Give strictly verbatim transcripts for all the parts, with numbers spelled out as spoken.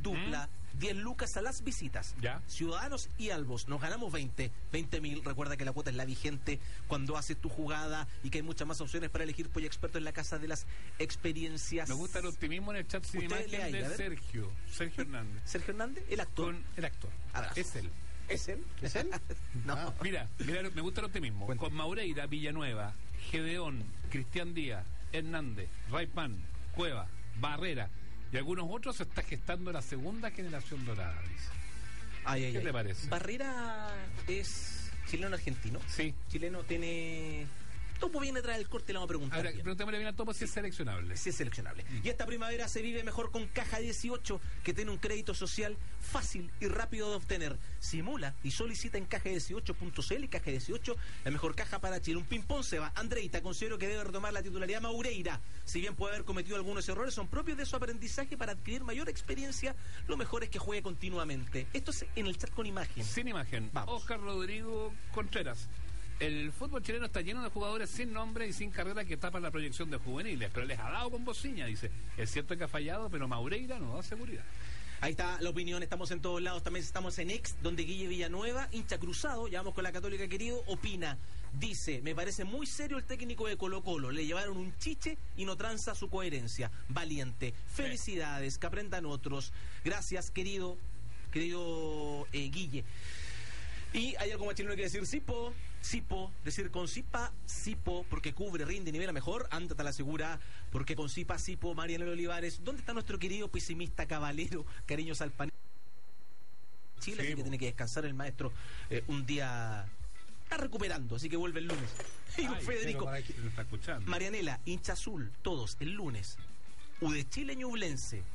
dupla, ¿Mm? diez lucas a las visitas. ¿Ya? Ciudadanos y Albos, nos ganamos veinte mil. Recuerda que la cuota es la vigente cuando haces tu jugada y que hay muchas más opciones para elegir pollo experto en la casa de las experiencias. Me gusta el optimismo en el chat sin imagen de Sergio. Sergio Hernández. Sergio Hernández, el actor. Con el actor. Abrazo. Es él. ¿Es él? ¿Es él? No. Ah, mira, mira, me gusta el optimismo. Cuéntame. Con Maureira, Villanueva, Gedeón, Cristian Díaz, Hernández, Raypan, Cueva, Barrera y algunos otros, se está gestando la segunda generación dorada, dice. Ay, ay, ¿Qué ay. te parece? Barrera es chileno-argentino. Sí. Chileno tiene... Topo viene tras el corte y le vamos a preguntar. Ahora, preguntémosle bien a Topo si es seleccionable. Si es seleccionable. Mm. Y esta primavera se vive mejor con Caja dieciocho, que tiene un crédito social fácil y rápido de obtener. Simula y solicita en caja dieciocho punto c l y Caja dieciocho, la mejor caja para Chile. Un ping-pong se va. Andreita, considero que debe retomar la titularidad Maureira. Si bien puede haber cometido algunos errores, son propios de su aprendizaje para adquirir mayor experiencia. Lo mejor es que juegue continuamente. Esto es en el chat con imagen. Sin imagen. Vamos. Oscar Rodrigo Contreras. El fútbol chileno está lleno de jugadores sin nombre y sin carrera que tapan la proyección de juveniles, pero les ha dado con bociña, dice. Es cierto que ha fallado, pero Maureira nos da seguridad. Ahí está la opinión, estamos en todos lados, también estamos en X, donde Guille Villanueva, hincha cruzado, ya vamos con la Católica querido, opina, dice, me parece muy serio el técnico de Colo Colo, le llevaron un chiche y no tranza su coherencia, valiente, felicidades, que aprendan otros, gracias querido, querido eh, Guille. Y hay algo más chileno que decir, Sipo, Sipo, decir con Sipa, Sipo, porque cubre, rinde y nivela mejor, ándate a la segura, porque con Sipa, Sipo, Mariano Olivares, ¿dónde está nuestro querido pesimista caballero, cariños al pan? Chile, sí, así que tiene que descansar el maestro eh, un día, está recuperando, así que vuelve el lunes. Y Ay, Federico, lo está escuchando. Marianela, hincha azul, todos, el lunes, U de Chile Ñublense,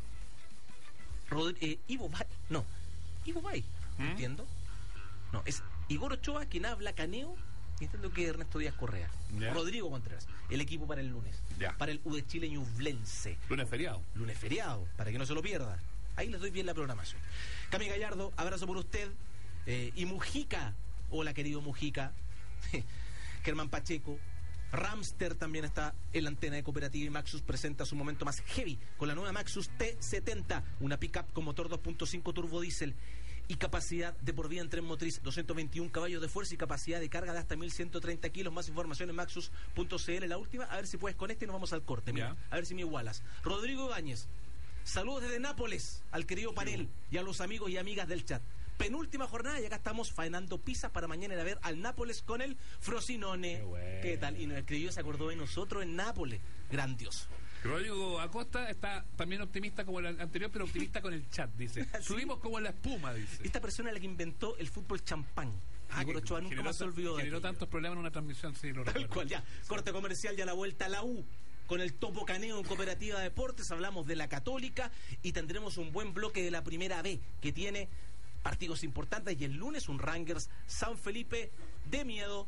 Rod eh, Ivo Bay, no, Ivo Bay, ¿Mm? entiendo. No, es Igor Ochoa quien habla, Caneo, y entiendo que Ernesto Díaz Correa. ¿Ya? Rodrigo Contreras, el equipo para el lunes. ¿Ya? Para el U de Chile Ñublense. Lunes feriado. Lunes feriado, para que no se lo pierda. Ahí les doy bien la programación. Cami Gallardo, abrazo por usted. Eh, y Mujica, hola querido Mujica. Germán Pacheco. Ramster también está en la antena de Cooperativa y Maxus presenta su momento más heavy con la nueva Maxus T setenta, una pickup con motor dos punto cinco turbo diésel y capacidad de por vida en tren motriz, doscientos veintiún caballos de fuerza y capacidad de carga de hasta mil ciento treinta kilos. Más información en maxus punto c l. La última, a ver si puedes con este y nos vamos al corte. Mira, a ver si me igualas. Rodrigo Ibáñez, saludos desde Nápoles al querido panel y a los amigos y amigas del chat. Penúltima jornada y acá estamos faenando pizzas para mañana ir a ver al Nápoles con el Frosinone. Qué, bueno. ¿Qué tal? Y nos escribió, se acordó de nosotros en Nápoles. Grandioso. Rodrigo Acosta está también optimista como el anterior, pero optimista con el chat, dice. ¿Sí? Subimos como la espuma, dice. Esta persona es la que inventó el fútbol champán. Ah, Igor Ochoa nunca más se olvidó de generó tantos problemas en una transmisión, sí, lo recuerdo. Tal cual, ya. Corte comercial, ya la vuelta a la U. Con el Topo Caneo en Cooperativa Deportes, hablamos de la Católica y tendremos un buen bloque de la Primera B, que tiene partidos importantes, y el lunes un Rangers San Felipe de miedo.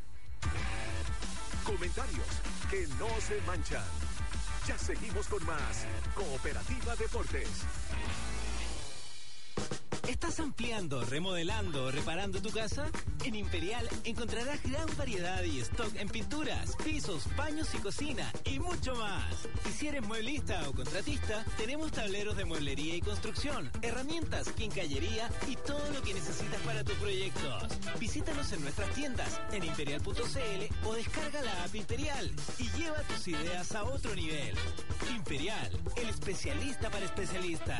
Comentarios que no se manchan. Ya seguimos con más Cooperativa Deportes. ¿Estás ampliando, remodelando o reparando tu casa? En Imperial encontrarás gran variedad y stock en pinturas, pisos, baños y cocina y mucho más. Y si eres mueblista o contratista, tenemos tableros de mueblería y construcción, herramientas, quincallería y todo lo que necesitas para tus proyectos. Visítanos en nuestras tiendas en imperial punto c l o descarga la app Imperial y lleva tus ideas a otro nivel. Imperial, el especialista para especialistas.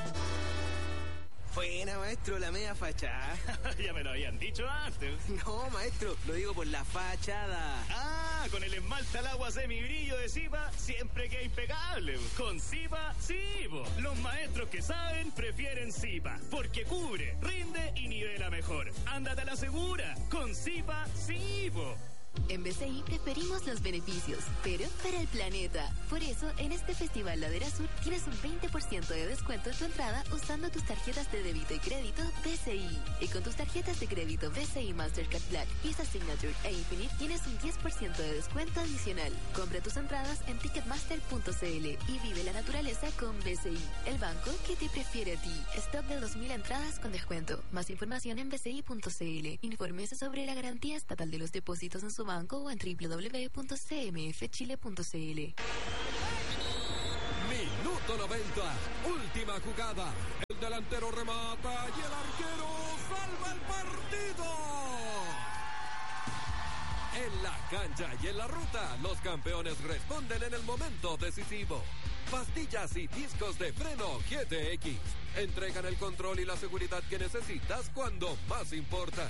Buena, maestro, la media fachada. Ya me lo habían dicho antes. No, maestro, lo digo por la fachada. Ah, con el esmalte al agua semibrillo de Zipa, siempre queda impecable. Con Zipa, sí, po. Los maestros que saben prefieren Zipa, porque cubre, rinde y nivela mejor. Ándate a la segura. Con Zipa, sí, po. En B C I preferimos los beneficios, pero para el planeta. Por eso, en este Festival Ladera Sur tienes un veinte por ciento de descuento en tu entrada usando tus tarjetas de débito y crédito B C I. Y con tus tarjetas de crédito B C I Mastercard Black, Visa Signature e Infinite tienes un diez por ciento de descuento adicional. Compra tus entradas en ticketmaster punto c l y vive la naturaleza con B C I, el banco que te prefiere a ti. Stock de dos mil entradas con descuento. Más información en b c i punto c l. Infórmese sobre la garantía estatal de los depósitos en su banco o en doble u doble u doble u punto c m f chile punto c l. Minuto noventa, última jugada. El delantero remata y el arquero salva el partido. En la cancha y en la ruta, los campeones responden en el momento decisivo. Pastillas y discos de freno G T X entregan el control y la seguridad que necesitas cuando más importa.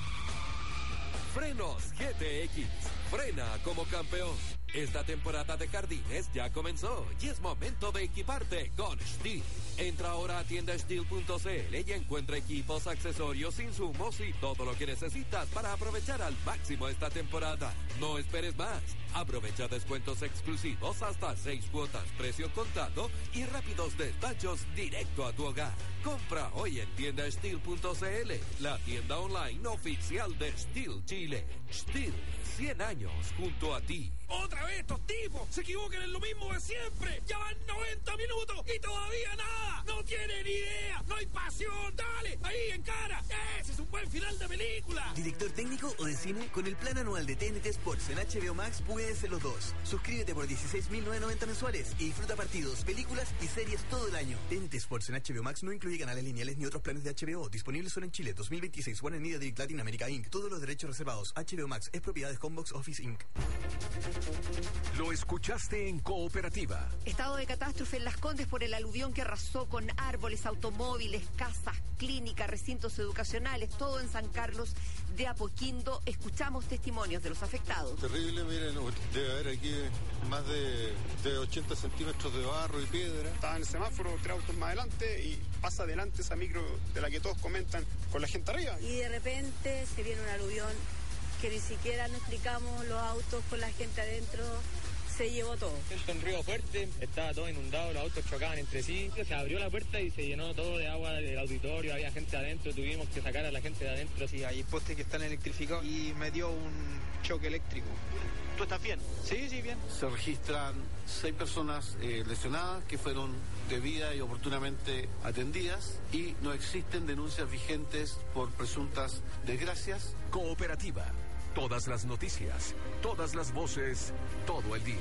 Frenos G T X. Frena como campeón. Esta temporada de jardines ya comenzó y es momento de equiparte con Stihl. Entra ahora a tienda stihl punto c l y encuentra equipos, accesorios, insumos y todo lo que necesitas para aprovechar al máximo esta temporada. No esperes más. Aprovecha descuentos exclusivos hasta seis cuotas, precio contado y rápidos despachos directo a tu hogar. Compra hoy en tienda stihl punto c l, la tienda online oficial de Stihl Chile. Stihl, cien años junto a ti. ¡Otra vez estos tipos! ¡Se equivocan en lo mismo de siempre! ¡Ya van noventa minutos y todavía nada! ¡No tienen idea! ¡No hay pasión! ¡Dale! ¡Ahí, en cara! ¡Ese es un buen final de película! ¿Director técnico o de cine? Con el plan anual de T N T Sports en H B O Max puedes ser los dos. Suscríbete por dieciséis mil novecientos noventa mensuales y disfruta partidos, películas y series todo el año. T N T Sports en H B O Max no incluye canales lineales ni otros planes de H B O. Disponibles solo en Chile. dos mil veintiséis. Warner Media Direct Latin America incorporated. Todos los derechos reservados. H B O Max es propiedad de Homebox Office incorporated. Lo escuchaste en Cooperativa. Estado de catástrofe en Las Condes por el aluvión que arrasó con árboles, automóviles, casas, clínicas, recintos educacionales, todo en San Carlos de Apoquindo. Escuchamos testimonios de los afectados. Terrible, miren, debe haber aquí más de, de ochenta centímetros de barro y piedra. Estaba en el semáforo, tres autos más adelante y pasa adelante esa micro de la que todos comentan con la gente arriba. Y de repente se viene un aluvión que ni siquiera nos explicamos, los autos con la gente adentro, se llevó todo. Siento un río fuerte, estaba todo inundado, los autos chocaban entre sí, se abrió la puerta y se llenó todo de agua del auditorio, había gente adentro, tuvimos que sacar a la gente de adentro. Sí, hay postes que están electrificados y me dio un choque eléctrico. ¿Tú estás bien? Sí, sí, bien. Se registran seis personas eh, lesionadas que fueron debida y oportunamente atendidas y no existen denuncias vigentes por presuntas desgracias. Cooperativa. Todas las noticias, todas las voces, todo el día.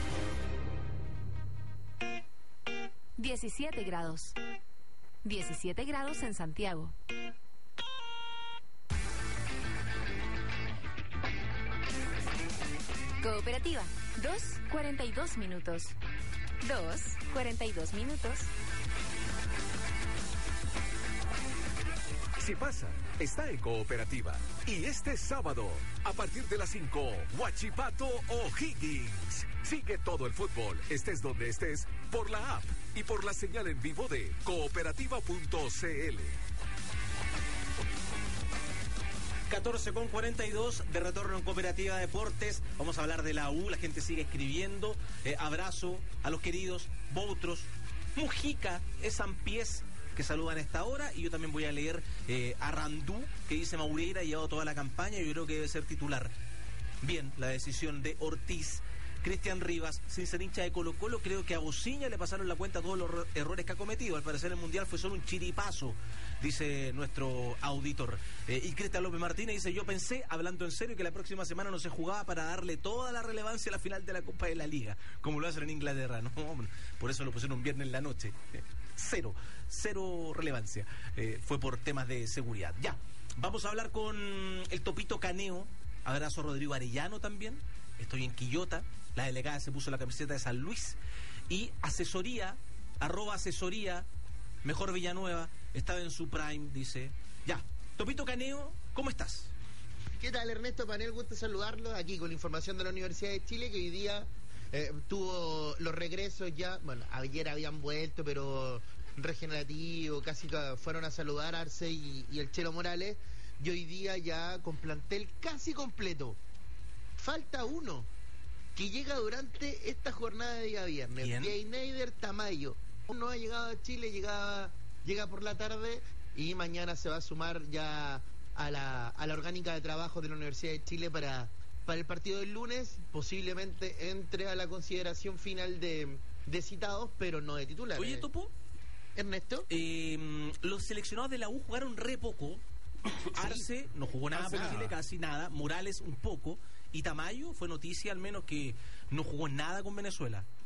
diecisiete grados. diecisiete grados en Santiago. Cooperativa, dos cuarenta y dos minutos. dos cuarenta y dos minutos. Si pasa, está en Cooperativa. Y este sábado, a partir de las cinco, Huachipato O'Higgins. Sigue todo el fútbol, estés donde estés, por la app y por la señal en vivo de cooperativa punto c l. catorce con cuarenta y dos de retorno en Cooperativa Deportes. Vamos a hablar de la U, la gente sigue escribiendo. Eh, abrazo a los queridos Boutros, Mujica, Esampiés, que saludan a esta hora, y yo también voy a leer eh, a Randú, que dice Maureira ha llevado toda la campaña y yo creo que debe ser titular. Bien, la decisión de Ortiz. Cristian Rivas, sin ser hincha de Colo Colo, creo que a Bociña le pasaron la cuenta a todos los errores que ha cometido. Al parecer el Mundial fue solo un chiripazo, dice nuestro auditor. Eh, y Cristian López Martínez dice, yo pensé, hablando en serio, que la próxima semana no se jugaba para darle toda la relevancia a la final de la Copa de la Liga, como lo hacen en Inglaterra. No, por eso lo pusieron un viernes en la noche. Eh, cero, cero relevancia. Eh, fue por temas de seguridad. Ya, vamos a hablar con el Topito Caneo. Abrazo a Rodrigo Arellano también. Estoy en Quillota. La delegada se puso la camiseta de San Luis. Y asesoría, arroba asesoría, mejor Villanueva, estaba en su prime, dice. Ya, Topito Caneo, ¿cómo estás? ¿Qué tal, Ernesto Panel? Gusto saludarlo aquí con la información de la Universidad de Chile, que hoy día eh, tuvo los regresos ya. Bueno, ayer habían vuelto, pero regenerativo, casi fueron a saludar a Arce y, y el Chelo Morales. Y hoy día ya con plantel casi completo. Falta uno que llega durante esta jornada de día viernes. Jay Neider Tamayo. No ha llegado a Chile, llegaba, llega por la tarde y mañana se va a sumar ya a la, a la orgánica de trabajo de la Universidad de Chile para, para el partido del lunes. Posiblemente entre a la consideración final de, de citados, pero no de titulares. Oye, Topo. Ernesto. Eh, los seleccionados de la U jugaron re poco. Arce no jugó nada por Chile, casi nada. Morales un poco. Y Tamayo fue noticia al menos que no jugó nada con Venezuela.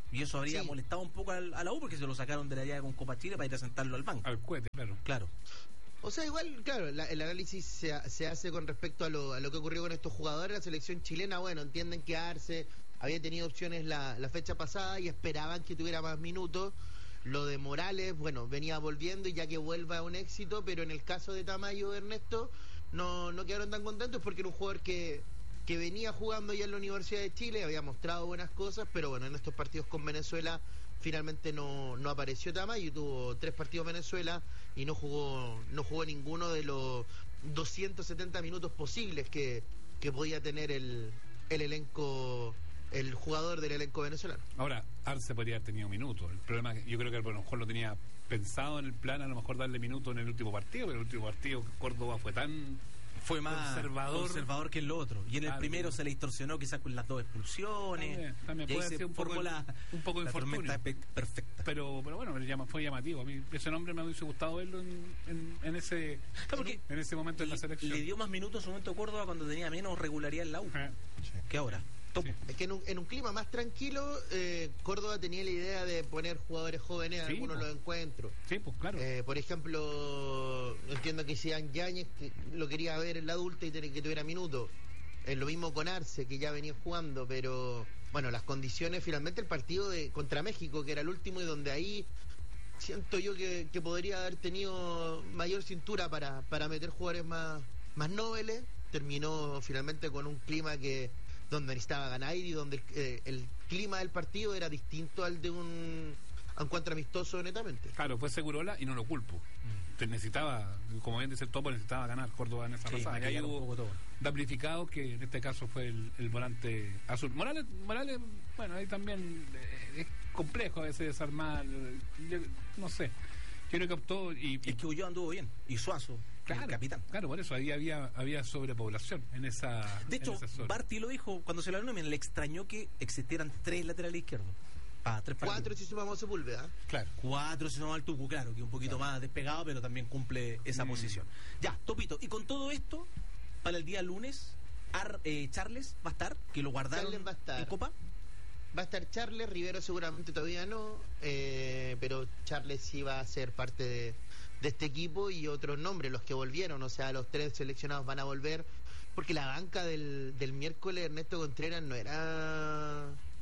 Y eso habría Sí. molestado un poco al- a la U porque se lo sacaron de la llave con Copa Chile para ir a sentarlo al banco. Al cohete, claro. Claro. O sea, igual, claro, la- el análisis se, ha- se hace con respecto a lo, a lo que ocurrió con estos jugadores. La selección chilena, bueno, entienden quedarse, había tenido opciones la, la fecha pasada y esperaban que tuviera más minutos. Lo de Morales, bueno, venía volviendo y ya que vuelva a un éxito, pero en el caso de Tamayo y Ernesto no, no quedaron tan contentos porque era un jugador que, que venía jugando ya en la Universidad de Chile, había mostrado buenas cosas, pero bueno, en estos partidos con Venezuela finalmente no, no apareció Tamayo, tuvo tres partidos Venezuela y no jugó no jugó ninguno de los doscientos setenta minutos posibles que, que podía tener el, el elenco, el jugador del elenco venezolano. Ahora, Arce podría haber tenido minutos. El problema es que yo creo que a lo mejor lo tenía pensado en el plan, a lo mejor darle minutos en el último partido, pero el último partido Córdoba fue tan Fue más conservador, conservador que en lo otro. Y en el Claro. primero se le distorsionó quizás con las dos expulsiones. También, también y ahí puede se ser un poco, formó de- la, un poco de la infortunio. tormenta pe- perfecta. Pero, pero bueno, llama- fue llamativo. A mí ese nombre me hubiese gustado verlo en, en, en ese Claro, porque en ese momento en la selección. le dio más minutos en su momento Córdoba cuando tenía menos regularidad en la U Eh, que ahora. sí. Es que en un, en un clima más tranquilo, eh, Córdoba tenía la idea de poner jugadores jóvenes en Sí, algunos de pues. los encuentros. Sí, pues claro. Eh, por ejemplo, entiendo que sean Yáñez, que lo quería ver en la adulta y tener que tuviera minutos. Eh, lo mismo con Arce, que ya venía jugando, pero bueno, las condiciones, finalmente el partido de contra México, que era el último y donde ahí siento yo que, que podría haber tenido mayor cintura para, para meter jugadores más, más nobles, terminó finalmente con un clima que donde necesitaba ganar y donde eh, el clima del partido era distinto al de un encuentro amistoso netamente. Claro, fue Segurola y no lo culpo. Te necesitaba, como bien dice el Topo, necesitaba ganar Córdoba en esa Sí, pasada. Y ahí maquillar un hubo poco todo. damnificado, que en este caso fue el, el volante azul. Morales, Morales, bueno, ahí también eh, es complejo a veces desarmar, eh, yo, no sé. Yo creo que optó y, y Es que Ulloa anduvo bien. Y Suazo, claro, el capitán. claro, por eso ahí había había sobrepoblación en esa De en hecho, esa zona. Barty lo dijo cuando se lo nómina, le extrañó que existieran tres laterales izquierdos. Ah, tres Cuatro partidos. si sumamos Sepúlveda. Claro. Cuatro si sumamos al Tucu, claro, que un poquito más despegado, pero también cumple esa Mm. posición. Ya, Topito. Y con todo esto, para el día lunes, Ar- eh, Charles va a estar, que lo guardaron Charles va a estar. en Copa. Va a estar Charles, Rivero seguramente todavía no, eh, pero Charles sí va a ser parte de, de este equipo y otros nombres, los que volvieron, o sea, los tres seleccionados van a volver, porque la banca del, del miércoles Ernesto Contreras no era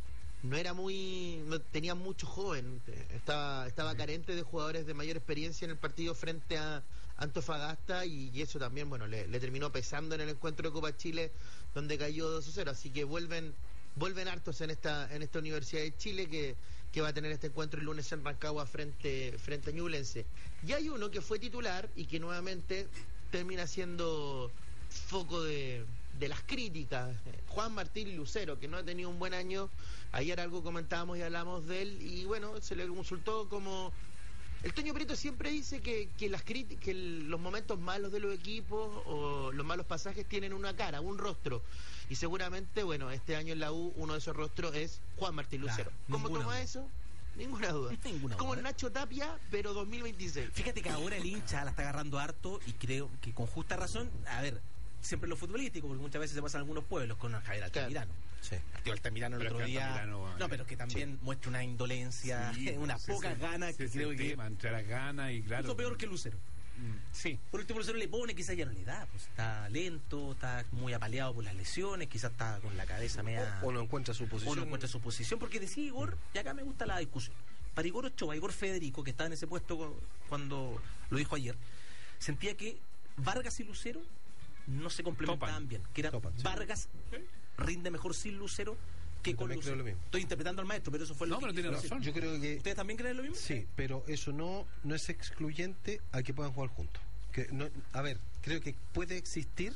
no era muy, no tenía mucho joven, estaba estaba carente de jugadores de mayor experiencia en el partido frente a Antofagasta y, y eso también, bueno, le, le terminó pesando en el encuentro de Copa Chile donde cayó dos a cero, así que vuelven vuelven hartos en esta en esta Universidad de Chile que, que va a tener este encuentro el lunes en Rancagua frente frente a Ñublense. Y hay uno que fue titular y que nuevamente termina siendo foco de, de las críticas, Juan Martín Lucero, que no ha tenido un buen año. Ayer algo comentábamos y hablamos de él y bueno, se le consultó como el Toño Prieto siempre dice que, que las críticas, que el- los momentos malos de los equipos o los malos pasajes tienen una cara, un rostro. Y seguramente, bueno, este año en la U uno de esos rostros es Juan Martín Claro, Lucero. ¿Cómo ninguna toma duda. eso? Ninguna duda. Ninguna Como duda. Nacho Tapia, pero dos mil veintiséis. Fíjate que ahora el hincha la está agarrando harto y creo que con justa razón, a ver, siempre lo futbolístico, porque muchas veces se pasa en algunos pueblos con Javier Altamirano. Sí. Partido Altamirano el Pero otro es que día. Altamirano, No, pero que también muestra una indolencia, Sí, unas sí, pocas sí, ganas sí, que ese creo que. tema, entre las ganas y claro. Incluso peor que Lucero. Mm, sí. Por último, Lucero le pone, quizás ya no le da, pues está lento, está muy apaleado por las lesiones, quizás está con la cabeza media. O no encuentra su posición. O no encuentra su posición, porque decía Igor, y acá me gusta la discusión. Para Igor Ochoa, Igor Federico, que estaba en ese puesto cu- cuando lo dijo ayer, sentía que Vargas y Lucero no se complementaban Topan. bien. Que era Topan, sí. Vargas rinde mejor sin Lucero que Yo con también creo Lucero. lo mismo. Estoy interpretando al maestro, pero eso fue lo No, que pero tiene quiso decir. razón. Yo creo que ¿Ustedes también creen lo mismo? sí, pero eso no no es excluyente a que puedan jugar juntos. Que no, a ver, creo que puede existir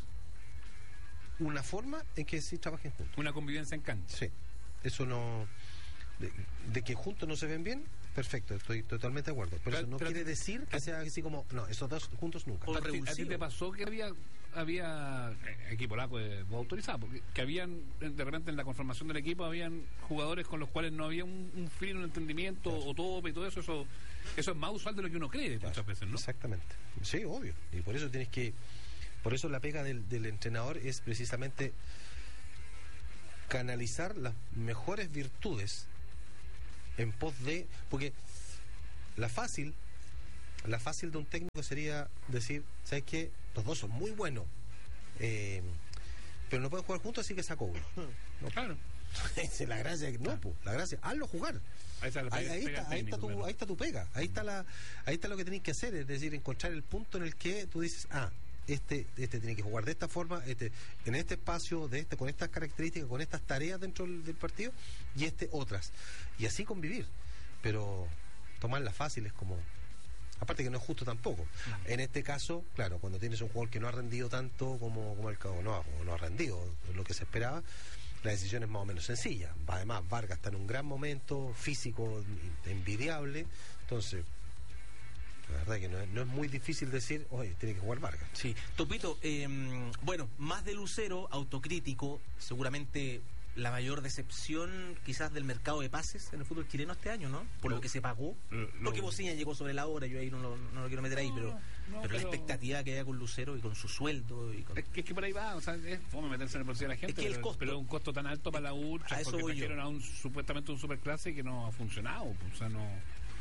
una forma en que sí trabajen juntos. Una convivencia en cancha. Sí, eso no de, de que juntos no se ven bien, perfecto, estoy totalmente de acuerdo. Pero, Pero- eso no pero- quiere decir que sea así como no, esos dos juntos nunca. O ¿A ti, a ti revulsivo. te pasó que había había eh, equipo laco de vos autorizado? Porque que habían, eh, de repente en la conformación del equipo, habían jugadores con los cuales no había un, un feeling, un entendimiento o tope y todo eso, eso. Eso es más usual de lo que uno cree muchas veces, ¿no? Exactamente. Sí, obvio. Y por eso tienes que. Por eso la pega del, del entrenador es precisamente canalizar las mejores virtudes en pos de, porque la fácil, la fácil de un técnico sería decir, ¿sabes qué? Los dos son muy buenos, eh, pero no pueden jugar juntos, así que saco uno. No, claro. Esa es la gracia, no, pues, la gracia, hazlo jugar. Ahí está, la ahí, pega, ahí, pega está, ahí, técnico, está tu, claro. ahí está tu pega, ahí está la, ahí está lo que tenés que hacer, es decir, encontrar el punto en el que tú dices, ah, este, este tiene que jugar de esta forma, este, en este espacio, de este, con estas características, con estas tareas dentro del, del partido, y este otras. Y así convivir. Pero tomarla fácil es como, aparte que no es justo tampoco. En este caso, claro, cuando tienes un jugador que no ha rendido tanto como, como el cabo, no, ha- no ha rendido lo que se esperaba, la decisión es más o menos sencilla. Además, Vargas está en un gran momento físico envidiable, entonces la verdad que no es, no es muy difícil decir, oye, tiene que jugar Vargas. Sí, Topito, eh, bueno, más de Lucero, autocrítico, seguramente la mayor decepción quizás del mercado de pases en el fútbol chileno este año, ¿no? Por lo, Lo- que se pagó. lo- Porque Bociña llegó sobre la hora, yo ahí no lo, no lo quiero meter ahí, pero, no, pero la pero- expectativa que haya con Lucero y con su sueldo y con... Es que, es que por ahí va, o sea, es fome meterse en el bolsillo de la gente, Es que el pero, costo- pero es un costo tan alto para la ultra, A eso porque voy yo. trajeron a un supuestamente un superclase que no ha funcionado, pues, o sea, no.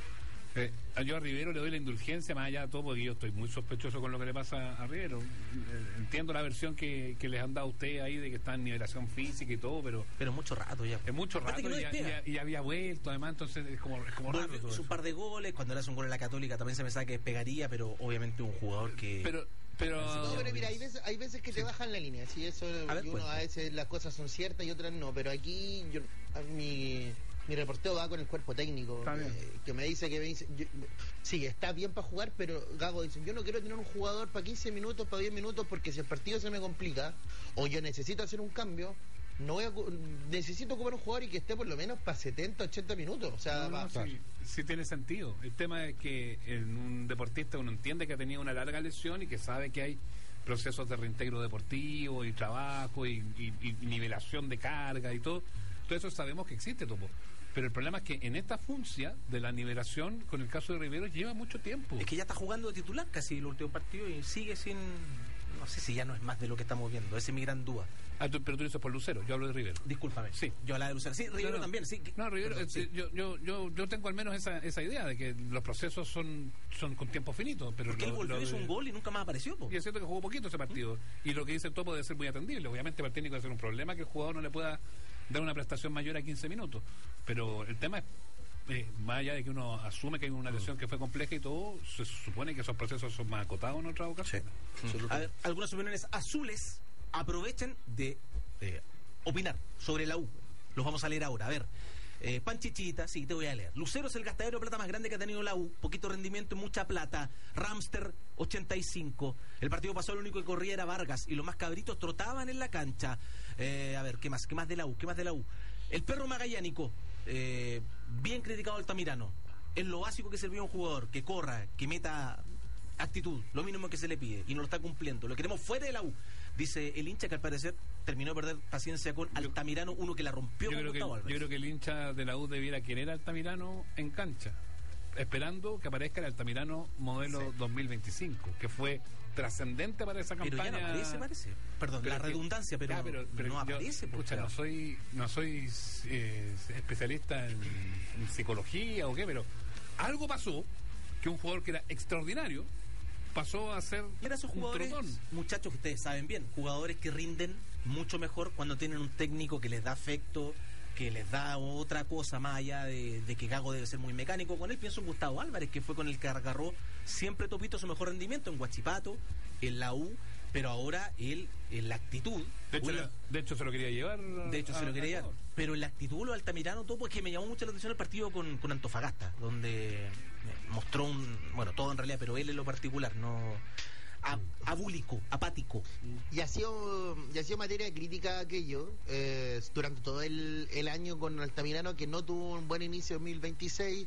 Eh, yo a Rivero le doy la indulgencia más allá de todo, porque yo estoy muy sospechoso con lo que le pasa a Rivero. Eh, entiendo la versión que, que les han dado a ustedes ahí de que está en nivelación física y todo, pero pero mucho rato ya. Es mucho rato Aparte que no y, ya- despega. y ya- y había vuelto, además, entonces es como, es como raro Volvió todo su eso. par de goles, cuando le hace un gol en la Católica también se me sabe que pegaría, pero obviamente un jugador que... Pero, pero... No, pero mira, hay veces, hay veces que te bajan la línea, sí, eso, A ver, y uno cuenta. a veces las cosas son ciertas y otras no, pero aquí yo, a mi, mi reporteo va con el cuerpo técnico, Está bien. eh, que me dice que me dice, yo- sí, está bien para jugar, pero Gago dice, yo no quiero tener un jugador para quince minutos, para diez minutos, porque si el partido se me complica, o yo necesito hacer un cambio, no voy a, cu- necesito ocupar un jugador y que esté por lo menos para setenta, ochenta minutos, o sea, No, no, va- sí, sí tiene sentido. El tema es que en un deportista uno entiende que ha tenido una larga lesión y que sabe que hay procesos de reintegro deportivo y trabajo y, y- y nivelación de carga y todo. Todo eso sabemos que existe, Topo. Pero el problema es que en esta funcia de la nivelación, con el caso de Rivero, lleva mucho tiempo. Es que ya está jugando de titular casi el último partido y sigue sin... No sé si ya no es más de lo que estamos viendo. Esa es mi gran duda. Ah, tú- pero tú dices por Lucero, yo hablo de Rivero. Discúlpame. Sí. Yo hablaba de Lucero. Sí, Rivero No, no. también, sí. No, Rivero, Perdón, eh, sí. yo, yo, yo, yo tengo al menos esa, esa idea de que los procesos son, son con tiempo finito. Pero Porque él lo- volvió, lo hizo de- un gol y nunca más apareció. po. Y es cierto que jugó poquito ese partido. Y lo que dice el Topo debe ser muy atendible. Obviamente para el técnico debe ser un problema que el jugador no le pueda dar una prestación mayor a quince minutos. Pero el tema es, eh, más allá de que uno asume que hay una lesión que fue compleja y todo, se supone que esos procesos son más acotados en otras ocasiones. A ver, algunas opiniones azules aprovechen de eh, opinar sobre la U. Los vamos a leer ahora. A ver, eh, Panchichita, sí, te voy a leer. Lucero es el gastadero de plata más grande que ha tenido la U. Poquito rendimiento y mucha plata. Ramster, ochenta y cinco. El partido pasó, el único que corría era Vargas. Y los más cabritos trotaban en la cancha. Eh, a ver, ¿qué más? ¿Qué más de la U? ¿Qué más de la U? El perro magallánico. Eh, bien criticado Altamirano. Es lo básico que servía a un jugador. Que corra, que meta actitud. Lo mínimo que se le pide. Y no lo está cumpliendo. Lo queremos fuera de la U. Dice el hincha que al parecer terminó de perder paciencia con Altamirano, uno que la rompió Yo con creo, que, Gustavo Álvarez. yo creo que el hincha de la U debiera querer a Altamirano en cancha, esperando que aparezca el Altamirano modelo dos mil veinticinco, que fue trascendente para esa Pero campaña. ya no aparece, parece. Perdón, la es que- redundancia, pero, Ya, pero- pero no yo, aparece. pues, escucha, claro. no soy, no soy eh, especialista en, en psicología o qué, pero algo pasó que un jugador que era extraordinario pasó a ser Mira esos un jugadores, trotón. muchachos que ustedes saben bien, jugadores que rinden mucho mejor cuando tienen un técnico que les da afecto, que les da otra cosa más allá de, de que Gago debe ser muy mecánico. Con él pienso en Gustavo Álvarez, que fue con el que agarró siempre Topito su mejor rendimiento en Huachipato, en la U, pero ahora él, en la actitud... De hecho, una- la- de hecho se lo quería llevar. De hecho, a- se lo quería a- llevar. Pero en la actitud, lo Altamirano, todo, pues que me llamó mucho la atención el partido con, con Antofagasta, donde eh, mostró un. Bueno, todo en realidad, pero él en lo particular, no. a- abúlico, apático. Y ha sido, y ha sido materia de crítica aquello eh, durante todo el, el año con Altamirano, que no tuvo un buen inicio en dos mil veintiséis.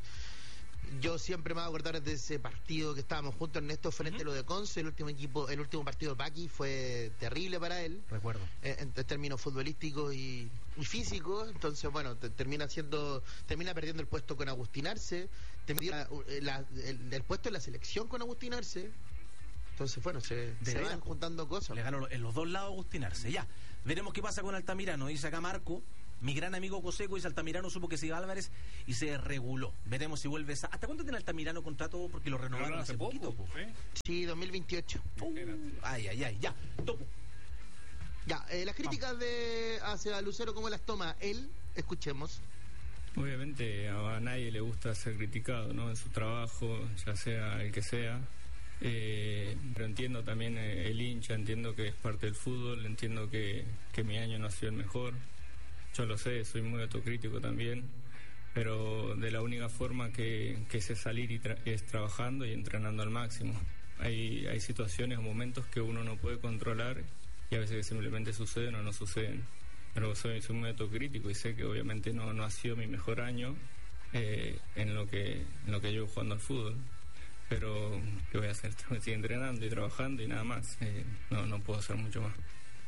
Yo siempre me voy a acordar de ese partido que estábamos juntos, Ernesto, frente a lo de Conce, el último equipo, el último partido de Paqui fue terrible para él. Recuerdo. eh, en, en términos futbolísticos y, y físicos. Entonces, bueno, te- termina siendo, termina perdiendo el puesto con Agustín Arce, termina, eh, la- el, el puesto en la selección con Agustín Arce. Entonces, bueno, se, De se veras, van po. juntando cosas. Le ganó en los dos lados Agustín Arce. Ya, veremos qué pasa con Altamirano. Dice acá Marco, Mi gran amigo Coseco dice Altamirano supo que se iba Álvarez y se reguló. Veremos si vuelve esa... ¿Hasta cuándo tiene Altamirano contrato? Porque lo renovaron hace, hace poquito. Poco, ¿eh? Sí, dos mil veintiocho. Uh, ay, ay, ay, ya, topo. Ya, eh, las críticas Vamos. de hacia Lucero, ¿cómo las toma él? Escuchemos. Obviamente a nadie le gusta ser criticado, ¿no? En su trabajo, ya sea el que sea. Eh, pero entiendo también eh, el hincha, entiendo que es parte del fútbol, entiendo que, que mi año no ha sido el mejor. Yo lo sé, soy muy autocrítico también, pero de la única forma que, que sé salir y tra- es trabajando y entrenando al máximo. Hay, hay situaciones o momentos que uno no puede controlar y a veces que simplemente suceden o no suceden. Pero soy, soy muy autocrítico y sé que obviamente no, no ha sido mi mejor año eh, en lo que en lo que llevo jugando al fútbol. Pero, ¿qué voy a hacer? Estoy entrenando y trabajando y nada más. Eh, no, no puedo hacer mucho más.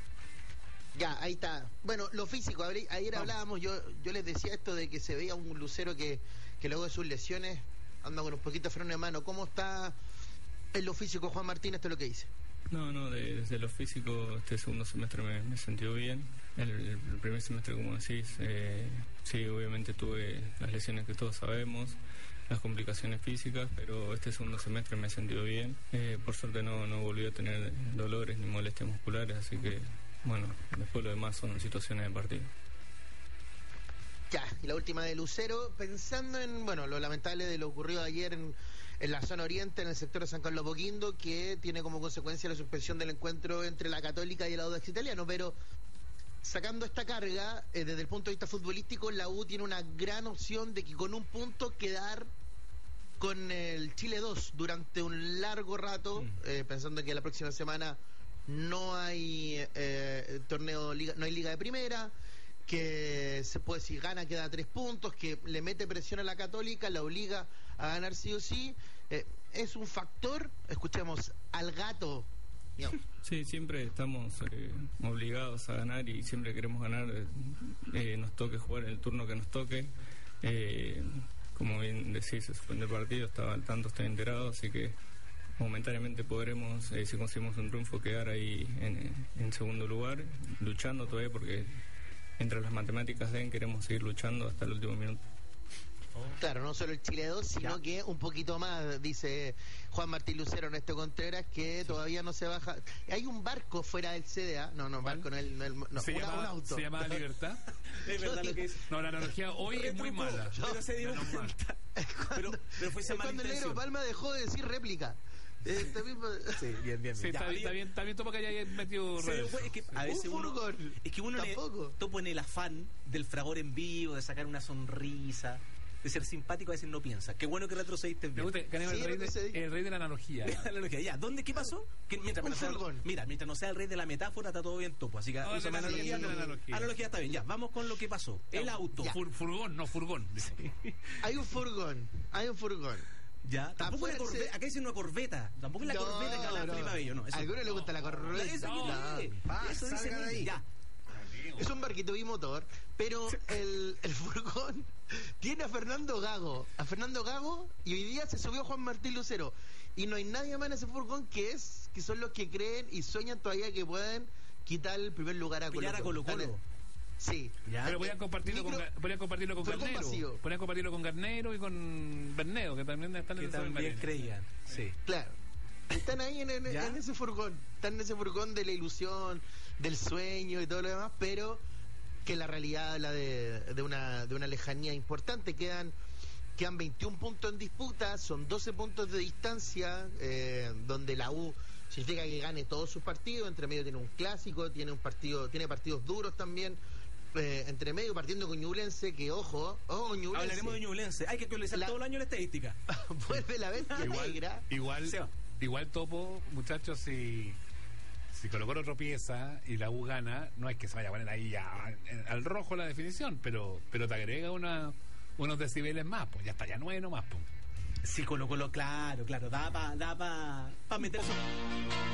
Ya, ahí está. Bueno, lo físico, ayer hablábamos, yo yo les decía esto de que se veía un Lucero que, que luego de sus lesiones anda con un poquito de freno de mano. ¿Cómo está en lo físico Juan Martín? Esto es lo que dice. No, no, de, desde lo físico este segundo semestre me, me sentí bien. El, el primer semestre, como decís, eh, sí, obviamente tuve las lesiones que todos sabemos, las complicaciones físicas, pero este segundo semestre me he sentido bien. Eh, por suerte no, no volví a tener dolores ni molestias musculares, así que, bueno, después lo demás son situaciones de partido. Ya, y la última de Lucero, pensando en, bueno, lo lamentable de lo ocurrido ayer en, en la zona oriente, en el sector de San Carlos Apoquindo, que tiene como consecuencia la suspensión del encuentro entre la Católica y el Audax Italiano, pero sacando esta carga, eh, desde el punto de vista futbolístico, la U tiene una gran opción de que con un punto quedar con el Chile dos durante un largo rato, mm. eh, pensando que la próxima semana no hay eh, torneo, liga, no hay liga de primera, que se puede, si gana queda a tres puntos, que le mete presión a la Católica, la obliga a ganar sí o sí. Eh, es un factor. Escuchemos al gato. Sí, siempre estamos eh, obligados a ganar y siempre queremos ganar, eh, nos toque jugar en el turno que nos toque. Eh, como bien decís, se suspendió el partido, estaba al tanto, estoy enterado, así que momentáneamente podremos, eh, si conseguimos un triunfo, quedar ahí en, en segundo lugar, luchando todavía, porque mientras las matemáticas den, queremos seguir luchando hasta el último minuto. Claro, no solo el Chile dos, sino ya. que un poquito más, dice Juan Martín Lucero, Ernesto Contreras, que sí. todavía no se baja. Hay un barco fuera del C D A, no, no, barco, no, el, no, el, no ¿Se, una, llama, un auto. ¿Se llama Libertad? Es verdad lo que dice. No, la analogía hoy es muy mala. No, pero se dio cuenta. Pero, pero fue esa mala cuando el negro Palma dejó de decir réplica. Este mismo... Sí, bien, bien, bien. Sí, está, bien, está bien, está bien, topo que haya metido sí, es que a veces uno, es que uno le topo en el afán del fragor en vivo, de sacar una sonrisa, de ser simpático, a veces no piensa. Qué bueno que retrocediste bien. Me gusta, que sí, el, rey de, el rey de la analogía. La analogía, ya. ¿Dónde, qué pasó? Que mientras, no sea, mira, mientras no sea el rey de la metáfora, está todo bien, topo. Así que no, usa la analogía, analogía, analogía. analogía está bien. Ya, vamos con lo que pasó. El auto. Fur, furgón, no furgón. Sí. Hay un furgón, hay un furgón. Ya, tampoco una corveta, acá dicen una corbeta, tampoco es la no, corveta que habla no. Felipe Abello, no. A alguno le gusta la corveta. Eso, no, no. eso dice de ahí. Ya. Es un barquito bimotor, pero el, el furgón tiene a Fernando Gago, a Fernando Gago, y hoy día se subió Juan Martín Lucero. Y no hay nadie más en ese furgón que es, que son los que creen y sueñan todavía que pueden quitar el primer lugar a Colo-Colo. a Colo-Colo. Sí. Ya. Pero podían compartirlo, micro, con, podían compartirlo con Garnero. Podían compartirlo con Garnero y con Berneo, que también están que en también creían. Sí. Claro. Están ahí en, en, en ese furgón. Están en ese furgón de la ilusión, del sueño y todo lo demás, pero que la realidad habla de, de una de una lejanía importante. Quedan quedan veintiún puntos en disputa, son doce puntos de distancia, eh, donde la U significa que gane todos sus partidos. Entre medio tiene un clásico, tiene un partido, tiene partidos duros también. Eh, entre medio partiendo con Ñublense, que ojo, ojo Ñublense. Hablaremos de Ñublense. Hay que actualizar la... todo el año la estadística. Vuelve la bestia igual, negra. Igual, igual topo, muchachos, si si Colo-Colo tropieza y la U gana, no es que se vaya a poner ahí ya al rojo la definición, pero pero te agrega una unos decibeles más, pues ya está, ya nueve nomás, pues. Sí, Colo-Colo, claro, claro, da para da pa, pa meter eso.